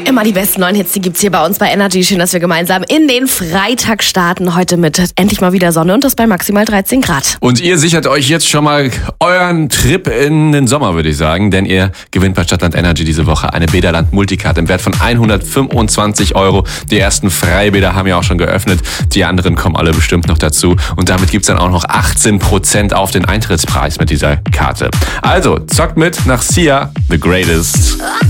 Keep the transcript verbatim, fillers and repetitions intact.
Immer die besten neuen Hits, die gibt's hier bei uns bei Energy. Schön, dass wir gemeinsam in den Freitag starten. Heute mit endlich mal wieder Sonne und das bei maximal dreizehn Grad. Und ihr sichert euch jetzt schon mal euren Trip in den Sommer, würde ich sagen. Denn ihr gewinnt bei Stadtland Energy diese Woche eine Bäderland Multicard im Wert von hundertfünfundzwanzig Euro. Die ersten Freibäder haben ja auch schon geöffnet. Die anderen kommen alle bestimmt noch dazu. Und damit gibt's dann auch noch achtzehn Prozent auf den Eintrittspreis mit dieser Karte. Also, zockt mit nach Sia, The Greatest.